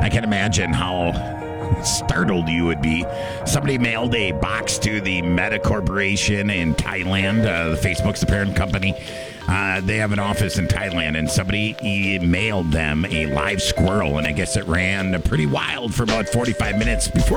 I can imagine how startled you would be. Somebody mailed a box to the Meta Corporation in Thailand. Facebook's the parent company. They have an office in Thailand, and somebody mailed them a live squirrel, and I guess it ran pretty wild for about 45 minutes before